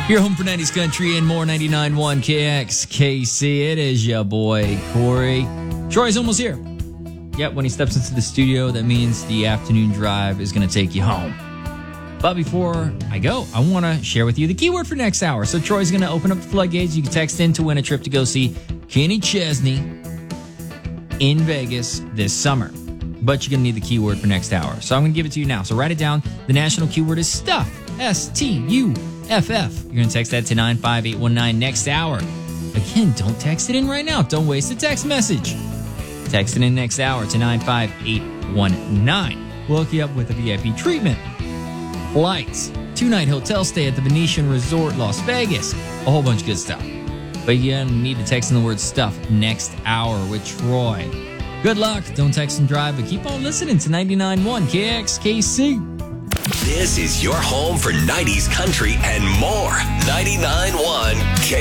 Your home for 90s country and more. 99.1 KXKC. It is your boy, Corey. Troy's almost here. Yep, when he steps into the studio, that means the afternoon drive is going to take you home. But before I go, I want to share with you the keyword for next hour. So Troy's going to open up the floodgates. You can text in to win a trip to go see Kenny Chesney in Vegas this summer. But you're going to need the keyword for next hour. So I'm going to give it to you now. So write it down. The national keyword is stuff. S-T-U-F-F. You're going to text that to 95819 next hour. Again, don't text it in right now. Don't waste a text message. Text it in next hour to 95819. We'll hook you up with a VIP treatment, flights, 2-night hotel stay at the Venetian Resort Las Vegas, a whole bunch of good stuff. But you're going to need to text in the word stuff next hour with Troy. Good luck. Don't text and drive, but keep on listening to 99.1 KXKC. This is your home for 90s country and more. 99.1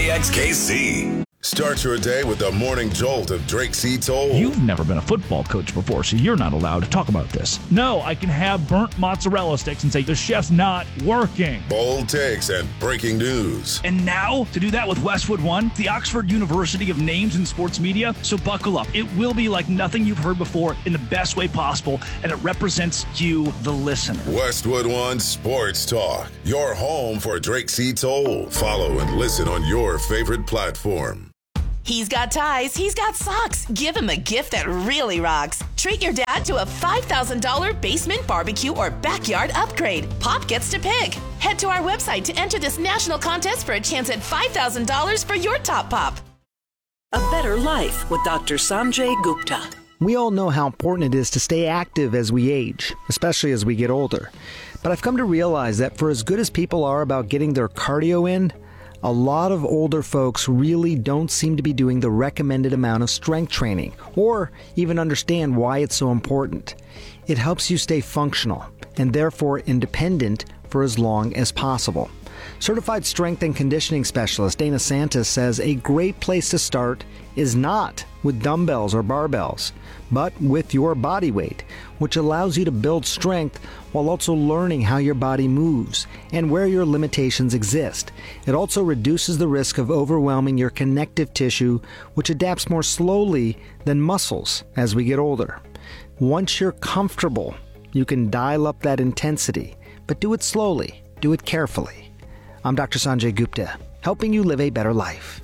KXKC. Start your day with the morning jolt of Drake C. Toll. You've never been a football coach before, so you're not allowed to talk about this. No, I can have burnt mozzarella sticks and say the chef's not working. Bold takes and breaking news. And now, to do that with Westwood One, the Oxford University of Names in Sports Media. So buckle up. It will be like nothing you've heard before in the best way possible, and it represents you, the listener. Westwood One Sports Talk. Your home for Drake C. Toll. Follow and listen on your favorite platform. He's got ties, he's got socks. Give him a gift that really rocks. Treat your dad to a $5,000 basement barbecue or backyard upgrade. Pop gets to pick. Head to our website to enter this national contest for a chance at $5,000 for your top pop. A Better Life with Dr. Sanjay Gupta. We all know how important it is to stay active as we age, especially as we get older. But I've come to realize that for as good as people are about getting their cardio in, a lot of older folks really don't seem to be doing the recommended amount of strength training, or even understand why it's so important. It helps you stay functional, and therefore independent for as long as possible. Certified strength and conditioning specialist Dana Santos says a great place to start is not with dumbbells or barbells, but with your body weight, which allows you to build strength while also learning how your body moves and where your limitations exist. It also reduces the risk of overwhelming your connective tissue, which adapts more slowly than muscles as we get older. Once you're comfortable, you can dial up that intensity, but do it slowly, do it carefully. I'm Dr. Sanjay Gupta, helping you live a better life.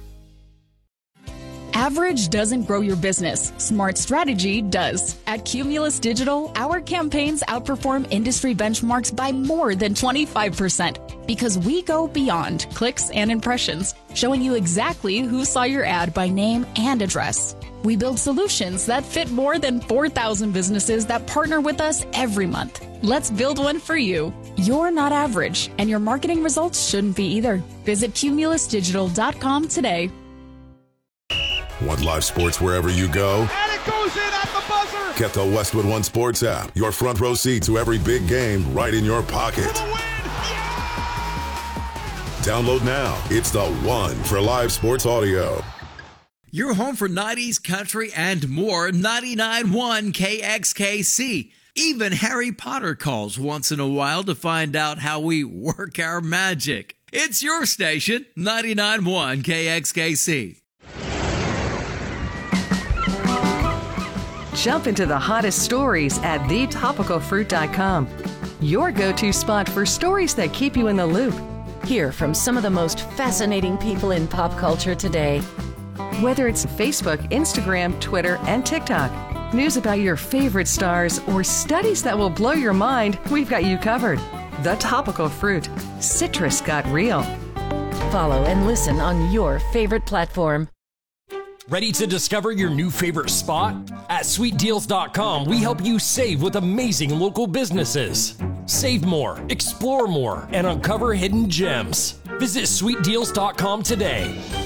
Average doesn't grow your business. Smart strategy does. At Cumulus Digital, our campaigns outperform industry benchmarks by more than 25% because we go beyond clicks and impressions, showing you exactly who saw your ad by name and address. We build solutions that fit more than 4,000 businesses that partner with us every month. Let's build one for you. You're not average, and your marketing results shouldn't be either. Visit cumulusdigital.com today. Want live sports wherever you go? And it goes in at the buzzer! Get the Westwood One Sports app. Your front row seat to every big game right in your pocket. Download now. It's the one for live sports audio. Your home for 90s country and more. 99.1 KXKC. Even Harry Potter calls once in a while to find out how we work our magic. It's your station, 99.1 KXKC. Jump into the hottest stories at thetopicalfruit.com. Your go-to spot for stories that keep you in the loop. Hear from some of the most fascinating people in pop culture today. Whether it's Facebook, Instagram, Twitter, and TikTok, news about your favorite stars, or studies that will blow your mind, we've got you covered. The Topical Fruit. Citrus got real. Follow and listen on your favorite platform. Ready to discover your new favorite spot? At sweetdeals.com, we help you save with amazing local businesses. Save more, explore more, and uncover hidden gems. Visit sweetdeals.com today.